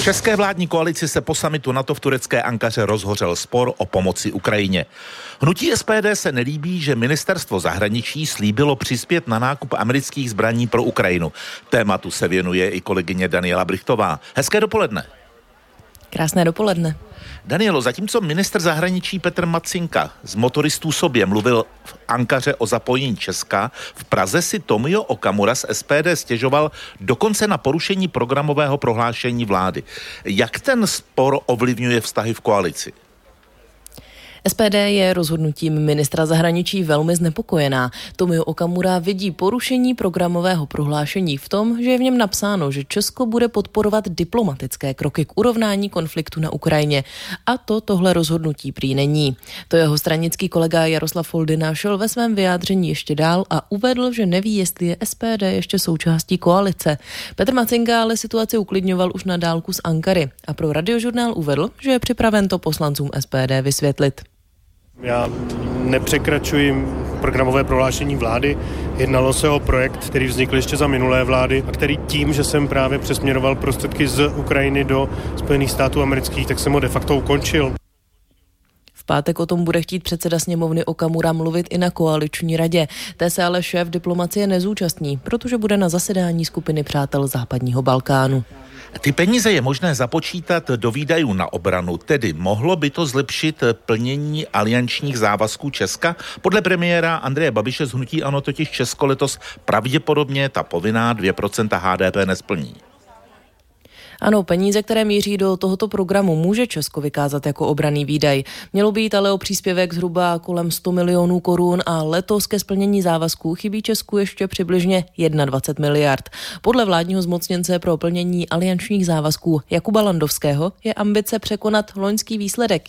české vládní koalici se po summitu NATO v turecké Ankaře rozhořel spor o pomoci Ukrajině. Hnutí SPD se nelíbí, že ministerstvo zahraničí slíbilo přispět na nákup amerických zbraní pro Ukrajinu. Tématu se věnuje i kolegyně Daniela Brychtová. Hezké dopoledne. Krásné dopoledne. Danielo, zatímco ministr zahraničí Petr Matsinka z motoristů sobě mluvil v Ankaře o zapojení Česka, v Praze si Tomio Okamura z SPD stěžoval dokonce na porušení programového prohlášení vlády. Jak ten spor ovlivňuje vztahy v koalici? SPD je rozhodnutím ministra zahraničí velmi znepokojená. Tomio Okamura vidí porušení programového prohlášení v tom, že je v něm napsáno, že Česko bude podporovat diplomatické kroky k urovnání konfliktu na Ukrajině. A tohle rozhodnutí prý není. To jeho stranický kolega Jaroslav Foldyna šel ve svém vyjádření ještě dál a uvedl, že neví, jestli je SPD ještě součástí koalice. Petr Matsinka ale situaci uklidňoval už na dálku z Ankary a pro Radiožurnál uvedl, že je připraven to poslancům SPD vysvětlit. Já nepřekračuji programové prohlášení vlády. Jednalo se o projekt, který vznikl ještě za minulé vlády a který tím, že jsem právě přesměroval prostředky z Ukrajiny do Spojených států amerických, tak jsem ho de facto ukončil. V pátek o tom bude chtít předseda sněmovny Okamura mluvit i na koaliční radě. Té se ale šéf diplomacie nezúčastní, protože bude na zasedání skupiny přátel západního Balkánu. Ty peníze je možné započítat do výdajů na obranu, tedy mohlo by to zlepšit plnění aliančních závazků Česka? Podle premiéra Andreje Babiše z hnutí ANO totiž Česko letos pravděpodobně ta povinná 2% HDP nesplní. Ano, peníze, které míří do tohoto programu, může Česko vykázat jako obranný výdaj. Mělo by jít ale o příspěvek zhruba kolem 100 milionů korun a letos ke splnění závazků chybí Česku ještě přibližně 21 miliard. Podle vládního zmocněnce pro plnění aliančních závazků Jakuba Landovského je ambice překonat loňský výsledek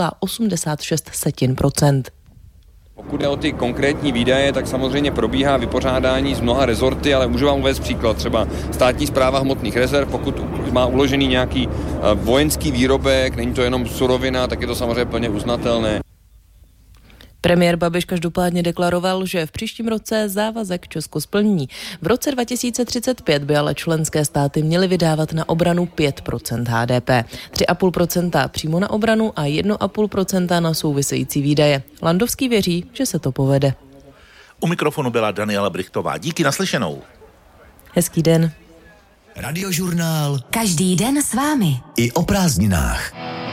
1,86%. Pokud jde o ty konkrétní výdaje, tak samozřejmě probíhá vypořádání s mnoha rezorty, ale můžu vám uvést příklad. Třeba státní správa hmotných rezerv, pokud má uložený nějaký vojenský výrobek, není to jenom surovina, tak je to samozřejmě plně uznatelné. Premiér Babiš každopádně deklaroval, že v příštím roce závazek Česko splní. V roce 2035 by ale členské státy měly vydávat na obranu 5% HDP, 3,5% přímo na obranu a 1,5% na související výdaje. Landovský věří, že se to povede. U mikrofonu byla Daniela Brychtová. Díky, naslyšenou. Hezký den. Radiožurnál. Každý den s vámi. I o prázdninách.